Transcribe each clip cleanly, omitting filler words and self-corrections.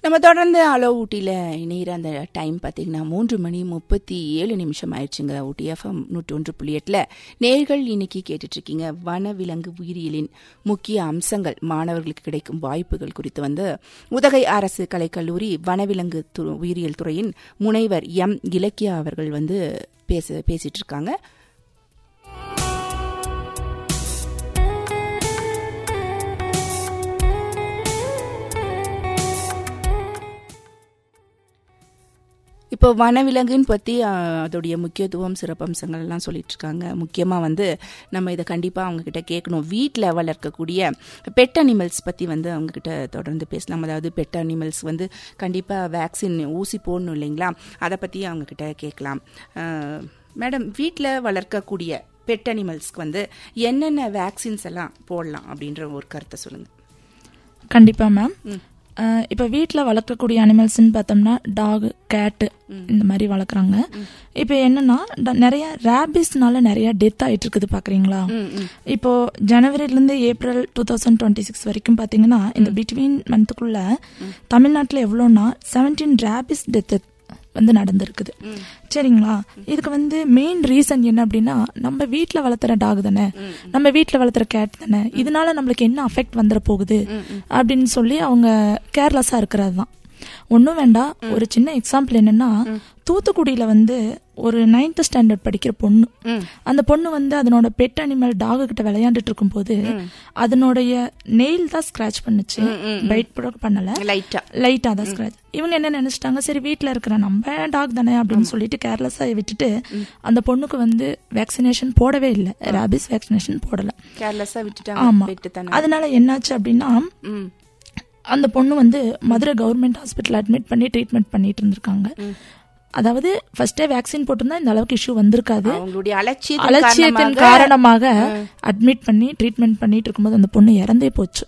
நம்ம தொடர்ந்து அலோ ஊட்டியில் இணைகிற அந்த டைம் பார்த்தீங்கன்னா 3:37 ஆயிடுச்சுங்க. ஊட்டி எஃப்எம் 101.8 நேர்கள் இன்னைக்கு கேட்டுட்ருக்கீங்க. வனவிலங்கு உயிரியலின் முக்கிய அம்சங்கள், மாணவர்களுக்கு கிடைக்கும் வாய்ப்புகள் குறித்து வந்து உதகை அரசு கலைக்கல்லூரி வனவிலங்கு உயிரியல் துறையின் முனைவர் எம் இலக்கியா அவர்கள் வந்து பேசிட்டு இருக்காங்க. இப்போ வனவிலங்குன்னு பற்றி அதோடைய முக்கியத்துவம், சிறப்பம்சங்கள் எல்லாம் சொல்லிட்டு இருக்காங்க. முக்கியமாக வந்து நம்ம இதை கண்டிப்பாக அவங்கக்கிட்ட கேட்கணும். வீட்டில் வளர்க்கக்கூடிய பெட் அனிமல்ஸ் பற்றி வந்து அவங்கக்கிட்ட தொடர்ந்து பேசலாம். அதாவது பெட் அனிமல்ஸ் வந்து கண்டிப்பாக வேக்சின் ஊசி போடணும் இல்லைங்களா, அதை பற்றி அவங்கக்கிட்ட கேட்கலாம். மேடம், வீட்டில் வளர்க்கக்கூடிய பெட் அனிமல்ஸ்க்கு வந்து என்னென்ன வேக்சின்ஸ் எல்லாம் போடலாம் அப்படின்ற ஒரு கருத்தை சொல்லுங்கள். கண்டிப்பாக மேம். இப்போ வீட்டில் வளர்க்கக்கூடிய அனிமல்ஸ்ன்னு பார்த்தோம்னா டாக், கேட்டு இந்த மாதிரி வளர்க்குறாங்க. இப்போ என்னன்னா நிறைய ரேபிஸ்னால நிறைய டெத் ஆகிட்டு இருக்குது பார்க்குறீங்களா. இப்போ ஜனவரிலேருந்து ஏப்ரல் 2026 வரைக்கும் பார்த்தீங்கன்னா இந்த பிட்வீன் மந்த்துக்குள்ள தமிழ்நாட்டில் எவ்வளோன்னா 17 ரேபிஸ் டெத்து வந்து நடந்திருக்குது. சரிங்களா. இதுக்கு வந்து மெயின் ரீசன் என்ன அப்படின்னா, நம்ம வீட்டில் வளர்த்துற டாக் தானே, நம்ம வீட்டில் வளர்த்துற கேட் தானே, இதனால நம்மளுக்கு என்ன அஃபெக்ட் வந்துட போகுது அப்படின்னு சொல்லி அவங்க கேர்லெஸ்ஸாக இருக்கிறது தான். ஒன்றும் வேண்டாம். ஒரு சின்ன எக்ஸாம்பிள் என்னன்னா, தூத்துக்குடியில வந்து ஒரு 9th ஸ்டாண்டர்ட் படிக்கிற பொண்ணு, அந்த பொண்ணு வந்து அதனோட பெட் அனிமல் டாகு கிட்ட விளையாண்டுட்டு இருக்கும் போது அதனுடைய நெயில் தான் ஸ்கிராச் பண்ணுச்சு, பைட் கூட பண்ணல, லைட்டா தான் ஸ்கிராச். இவங்க என்ன நினைச்சிட்டாங்க, சரி வீட்டுல இருக்கிற நம்ம டாக் தானே அப்படின்னு சொல்லிட்டு கேர்லெஸ்ஸா விட்டுட்டு அந்த பொண்ணுக்கு வந்து வேக்சினேஷன் போடவே இல்லை, ரேபிஸ் வேக்சினேஷன் போடல, கேர்லெஸ்ஸா விட்டுட்டாங்க. ஆமா. அதனால என்னாச்சு அப்படின்னா அந்த பொண்ணு வந்து மதுரை கவர்மெண்ட் ஹாஸ்பிட்டல் அட்மிட் பண்ணி ட்ரீட்மெண்ட் பண்ணிட்டு இருந்திருக்காங்க. அதாவது ஃபர்ஸ்டே வேக்சின் போட்டிருந்தா இந்த அளவுக்கு இஷ்யூ வந்திருக்காது. அலட்சியத்தின் காரணமாக அட்மிட் பண்ணி ட்ரீட்மெண்ட் பண்ணிட்டு இருக்கும்போது அந்த பொண்ணு இறந்தே போச்சு.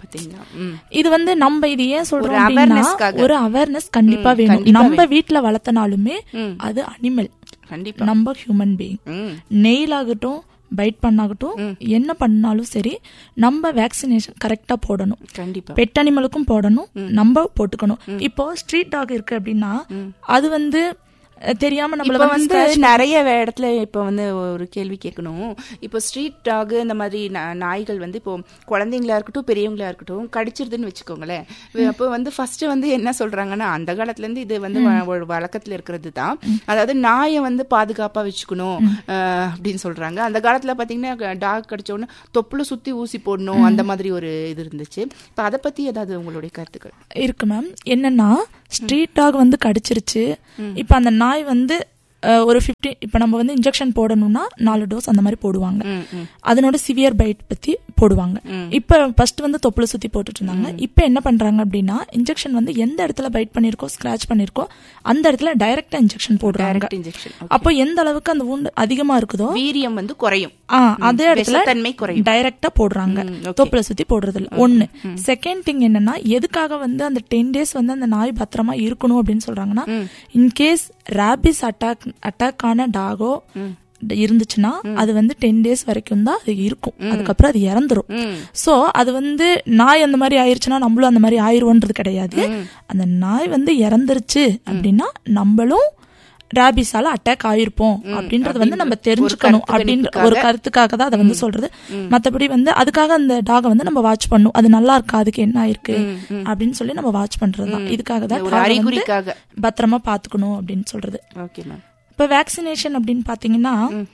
இது வந்து நம்ம இது ஏன் சொல்றோம் அப்படின்னா, ஒரு அவேர்னஸ் கண்டிப்பா வேணும். நம்ம வீட்டுல வளர்த்தனாலுமே அது அனிமல், நம்ம ஹியூமன் பீயிங். நெயில் ஆகட்டும், பைட் பண்ணாகட்டும், என்ன பண்ணாலும் சரி நம்ம வேக்சினேஷன் கரெக்டா போடணும். பெட் அனிமலுக்கும் போடணும், நம்ம போட்டுக்கணும். இப்போ ஸ்ட்ரீட் டாக் இருக்கு அப்படின்னா அது வந்து தெரியாம நம்மள வந்து நிறைய இடத்துல இப்ப வந்து ஒரு கேள்வி கேட்கணும். இப்போ ஸ்ட்ரீட் டாக் இந்த மாதிரி நாய்கள் வந்து இப்போ குழந்தைங்களா இருக்கட்டும் பெரியவங்களா இருக்கட்டும் கடிச்சிருதுன்னு வச்சுக்கோங்களேன். அப்போ வந்து ஃபர்ஸ்ட் வந்து என்ன சொல்றாங்கன்னா, அந்த காலத்துல இருந்து இது வந்து வழக்கத்துல இருக்கிறது தான், அதாவது நாயை வந்து பாதுகாப்பா வச்சுக்கணும் அப்படின்னு சொல்றாங்க. அந்த காலத்துல பாத்தீங்கன்னா டாக் கடிச்ச உடனே தொப்புல சுத்தி ஊசி போடணும், அந்த மாதிரி ஒரு இது இருந்துச்சு. இப்ப அதை பத்தி ஏதாவது உங்களுடைய கருத்துக்கள் இருக்கு மேம்? என்னன்னா, ஸ்ட்ரீட் டாக் வந்து கடிச்சிருச்சு, இப்ப அந்த நாய் வந்து ஒரு 50, இப்ப நம்ம வந்து இன்ஜெக்ஷன் போடணும்னா 4 டோஸ் அந்த மாதிரி போடுவாங்க. அதனோட சிவியர் பைட் பத்தி போடுவாங்க. இப்ப ஃபர்ஸ்ட் வந்து தொப்புல சுத்தி போட்டுட்டு இருந்தாங்க. இப்ப என்ன பண்றாங்க அப்படின்னா, இன்ஜெக்ஷன் வந்து எந்த இடத்துல பைட் பண்ணிருக்கோ, ஸ்கிராச் பண்ணிருக்கோ அந்த இடத்துல டைரக்டா இன்ஜெக்ஷன் போடுறாங்க. அப்போ எந்த அளவுக்கு அந்த wound அதிகமா இருக்குதோ வீரியம் வந்து குறையும், அதே இடத்துல டைரக்டா போடுறாங்க, தொப்புல சுத்தி போடுறதுல. ஒண்ணு. செகண்ட் திங் என்னன்னா, எதுக்காக வந்து அந்த 10 days வந்து அந்த நாய் பத்திரமா இருக்கணும் அப்படின்னு சொல்றாங்கன்னா, இன்கேஸ் ரேபிஸ் அட்டாக் ஆன டாகோ இருந்துச்சுன்னா அது வந்து 10 days வரைக்கும் தான் அது இருக்கும், அதுக்கப்புறம் அது இறந்துரும். சோ அது வந்து நாய் அந்த மாதிரி ஆயிருச்சுன்னா நம்மளும் அந்த மாதிரி ஆயிருவோன்றது கிடையாது. அந்த நாய் வந்து இறந்துருச்சு அப்படின்னா நம்மளும் ரேபிஸால அட்டாக் ஆயிருப்போம் அப்படின்றது வந்து நம்ம தெரிஞ்சுக்கணும் அப்படின்ற ஒரு கருத்துக்காக தான் அதை வந்து சொல்றது. மற்றபடி வந்து அதுக்காக அந்த டாகை வந்து நம்ம வாட்ச் பண்ணும், அது நல்லா இருக்கா, அதுக்கு என்ன ஆயிருக்கு அப்படின்னு சொல்லி நம்ம வாட்ச் பண்றதுதான். இதுக்காக தான் பத்திரமா பாத்துக்கணும் அப்படின்னு சொல்றது. இப்ப வேக்சினேஷன் அப்படின்னு பாத்தீங்கன்னா,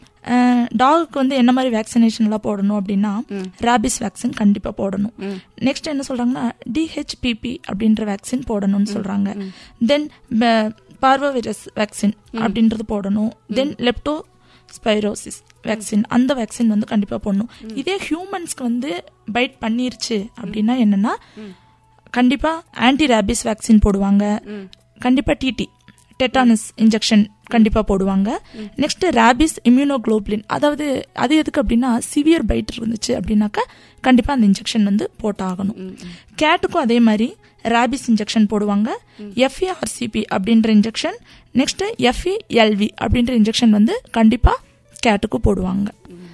டாகுக்கு வந்து என்ன மாதிரி வேக்சினேஷன் எல்லாம் போடணும் அப்படின்னா, ரேபிஸ் வேக்சின் கண்டிப்பா போடணும். நெக்ஸ்ட் என்ன சொல்றாங்கன்னா, DHPP அப்படின்ற வேக்சின் போடணும்னு சொல்றாங்க. தென் பார்வோவைரஸ் வேக்சின் அப்படின்றது போடணும். தென் லெப்டோஸ்பைரோசிஸ் வேக்சின், அந்த வேக்சின் வந்து கண்டிப்பா போடணும். இதே ஹியூமன்ஸ்க்கு வந்து பைட் பண்ணிருச்சு அப்படின்னா என்னன்னா, கண்டிப்பா ஆன்டி ரேபிஸ் வேக்சின் போடுவாங்க, கண்டிப்பா டிடி டெட்டானஸ் இன்ஜெக்ஷன் கண்டிப்பா போடுவாங்க. நெக்ஸ்ட் ரேபிஸ் இம்யூனோகுளோபுலின், அதாவது அது எதுக்கு அப்படின்னா, சிவியர் பைட் இருந்துச்சு அப்படின்னாக்கா கண்டிப்பா அந்த இன்ஜெக்ஷன் வந்து போட்டாகணும். கேட்டுக்கும் அதே மாதிரி ரேபிஸ் இன்ஜெக்ஷன் போடுவாங்க, FARCP அப்படின்ற இன்ஜெக்ஷன், நெக்ஸ்ட் FELV அப்படின்ற இன்ஜெக்ஷன் வந்து கண்டிப்பா கேட்டுக்கும் போடுவாங்க.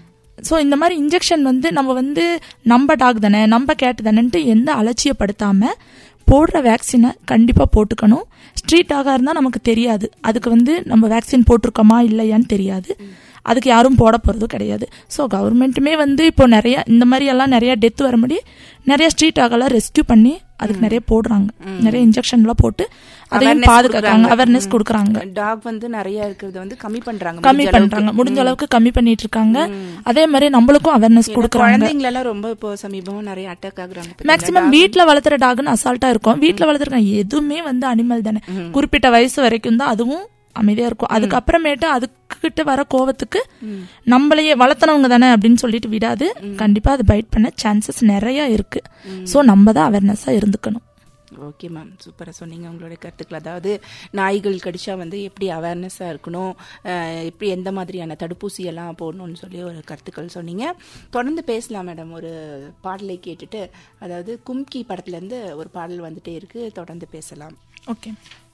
ஸோ இந்த மாதிரி இன்ஜெக்ஷன் வந்து நம்ம டாக் தானே, நம்ம கேட் தானேன்ட்டு எந்த அலட்சியப்படுத்தாம போடுற வேக்சினை கண்டிப்பா போட்டுக்கணும். ஸ்ட்ரீட் டாகா இருந்தா நமக்கு தெரியாது, அதுக்கு வந்து நம்ம வேக்சின் போட்டிருக்கோமா இல்லையான்னு தெரியாது, அதுக்கு யாரும் போட போறதும் கிடையாது. ஸோ கவர்மெண்ட்டுமே வந்து இப்போ நிறைய இந்த மாதிரி எல்லாம் நிறைய டெத் வர முடி நிறைய ஸ்ட்ரீட் டாகெல்லாம் ரெஸ்கியூ பண்ணி அதுக்கு நிறைய போடுறாங்க, நிறைய இன்ஜெக்ஷன்லாம் போட்டு அதையும் பாதுகாக்காங்க, அவேர்னஸ் கொடுக்குறாங்க. டாக் வந்து நிறைய இருக்கிறது வந்து கம்மி பண்றாங்க, முடிஞ்ச அளவுக்கு கம்மி பண்ணிட்டு இருக்காங்க. அதே மாதிரி நம்மளுக்கும் அவேர்னஸ் கொடுக்குறாங்க. குழந்தைங்களெல்லாம் ரொம்ப இப்போ சமீபமா நிறைய அட்டாக் ஆகுறாங்க. மேக்சிமம் வீட்டுல வளர்த்துற டாக்னு அசால்ட்டா இருக்கும். வீட்டுல வளர்த்துற எதுவுமே வந்து அனிமல் தானே, குறிப்பிட்ட வயசு வரைக்கும் தான் அதுவும் அமைதியா இருக்கும். அதுக்கப்புறமேட்டு அதுக்கிட்ட வர கோவத்துக்கு நம்மளையே வளர்த்தனவங்க தானே அப்படின்னு சொல்லிட்டு விடாது. கண்டிப்பா அது பைட் பண்ண சான்சஸ் நிறைய இருக்கு. ஸோ நம்ம தான் அவேர்னஸா இருந்துக்கணும். ஓகே மேம், சூப்பராக சொன்னீங்க உங்களுடைய கருத்துக்கள். அதாவது நாய்கள் கடிச்சா வந்து எப்படி அவேர்னஸாக இருக்கணும், எப்படி எந்த மாதிரியான தடுப்பூசி எல்லாம் போடணும்னு சொல்லி ஒரு கருத்துக்கள் சொன்னீங்க. தொடர்ந்து பேசலாம் மேடம். ஒரு பாடலை கேட்டுட்டு, அதாவது கும்கி படத்துலேருந்து ஒரு பாடல் வந்துட்டே இருக்கு, தொடர்ந்து பேசலாம். ஓகே.